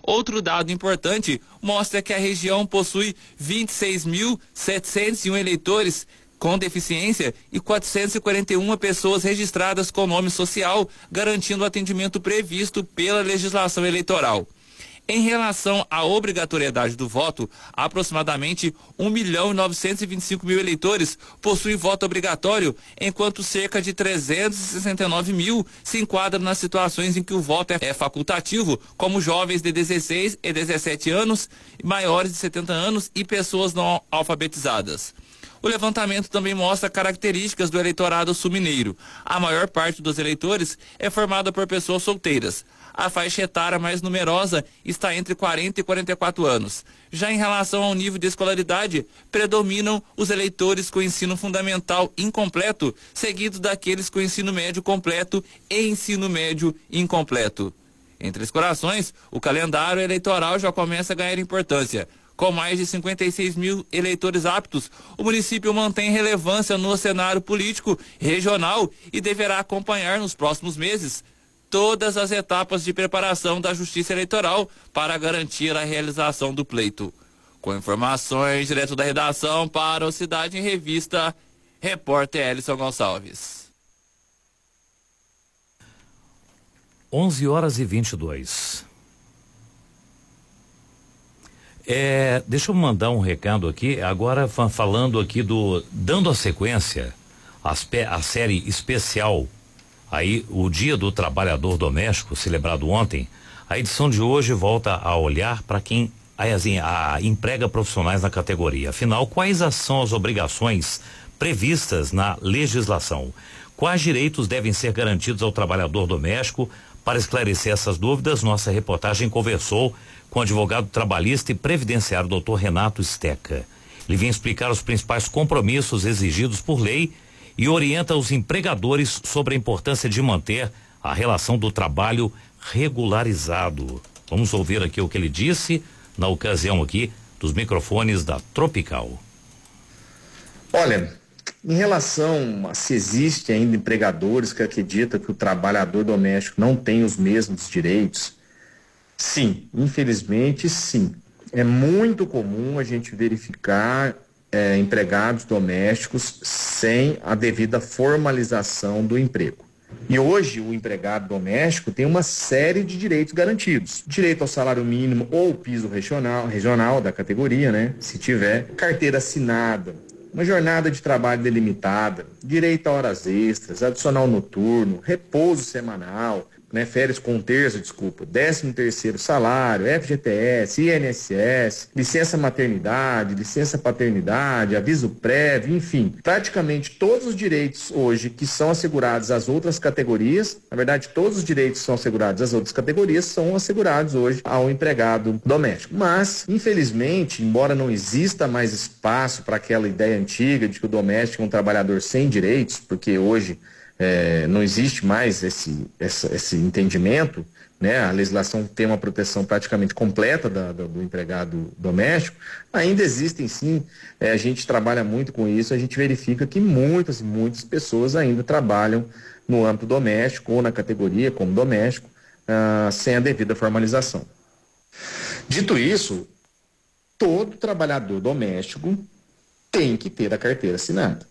Outro dado importante mostra que a região possui 26.701 eleitores com deficiência e 441 pessoas registradas com nome social, garantindo o atendimento previsto pela legislação eleitoral. Em relação à obrigatoriedade do voto, aproximadamente 1.925.000 eleitores possuem voto obrigatório, enquanto cerca de 369.000 se enquadram nas situações em que o voto é facultativo, como jovens de 16 e 17 anos, maiores de 70 anos e pessoas não alfabetizadas. O levantamento também mostra características do eleitorado sul-mineiro. A maior parte dos eleitores é formada por pessoas solteiras. A faixa etária mais numerosa está entre 40 e 44 anos. Já em relação ao nível de escolaridade, predominam os eleitores com ensino fundamental incompleto, seguidos daqueles com ensino médio completo e ensino médio incompleto. Entre os corações, o calendário eleitoral já começa a ganhar importância. Com mais de 56.000 eleitores aptos, o município mantém relevância no cenário político regional e deverá acompanhar nos próximos meses todas as etapas de preparação da Justiça Eleitoral para garantir a realização do pleito. Com informações direto da redação para o Cidade em Revista, repórter Elison Gonçalves. 11h22. Deixa eu mandar um recado aqui, agora falando aqui dando a sequência, a série especial, aí o Dia do Trabalhador Doméstico, celebrado ontem. A edição de hoje volta a olhar para quem emprega profissionais na categoria. Afinal, quais são as obrigações previstas na legislação? Quais direitos devem ser garantidos ao trabalhador doméstico? Para esclarecer essas dúvidas, nossa reportagem conversou com o advogado trabalhista e previdenciário Dr. Renato Steca. Ele vem explicar os principais compromissos exigidos por lei e orienta os empregadores sobre a importância de manter a relação do trabalho regularizado. Vamos ouvir aqui o que ele disse na ocasião aqui dos microfones da Tropical. Olha, em relação a se existe ainda empregadores que acreditam que o trabalhador doméstico não tem os mesmos direitos, sim, infelizmente sim. É muito comum a gente verificar empregados domésticos sem a devida formalização do emprego. E hoje o empregado doméstico tem uma série de direitos garantidos. Direito ao salário mínimo ou piso regional da categoria, né? Se tiver, carteira assinada, uma jornada de trabalho delimitada, direito a horas extras, adicional noturno, repouso semanal, né, férias com terço, 13º salário, FGTS, INSS, licença maternidade, licença paternidade, aviso prévio, enfim, praticamente todos os direitos hoje que são assegurados às outras categorias, na verdade todos os direitos que são assegurados às outras categorias são assegurados hoje ao empregado doméstico. Mas, infelizmente, embora não exista mais espaço para aquela ideia antiga de que o doméstico é um trabalhador sem direitos, porque hoje não existe mais esse entendimento, né? A legislação tem uma proteção praticamente completa do empregado doméstico. Ainda existem sim, a gente trabalha muito com isso, a gente verifica que muitas e muitas pessoas ainda trabalham no âmbito doméstico ou na categoria como doméstico, sem a devida formalização. Dito isso, todo trabalhador doméstico tem que ter a carteira assinada.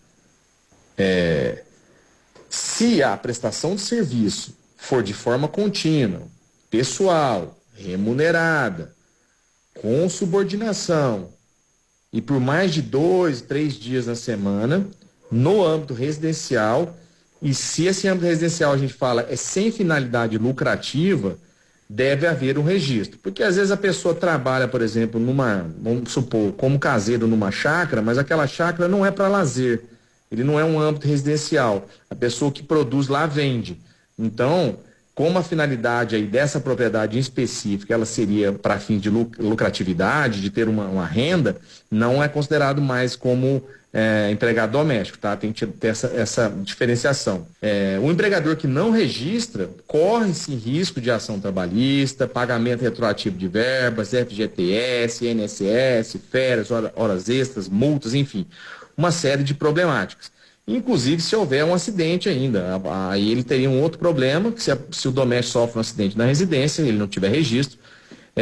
Se a prestação de serviço for de forma contínua, pessoal, remunerada, com subordinação e por mais de 2, 3 dias na semana, no âmbito residencial, e se esse âmbito residencial a gente fala é sem finalidade lucrativa, deve haver um registro. Porque às vezes a pessoa trabalha, por exemplo, vamos supor, como caseiro numa chácara, mas aquela chácara não é para lazer. Ele não é um âmbito residencial. A pessoa que produz lá vende. Então, como a finalidade aí dessa propriedade em específico, ela seria para fim de lucratividade, de ter uma renda, não é considerado mais como empregado doméstico, tá? Tem que ter essa diferenciação. O empregador que não registra, corre-se risco de ação trabalhista, pagamento retroativo de verbas, FGTS, INSS, férias, horas extras, multas, enfim, uma série de problemáticas. Inclusive, se houver um acidente ainda, aí ele teria um outro problema, que se o doméstico sofre um acidente na residência, ele não tiver registro,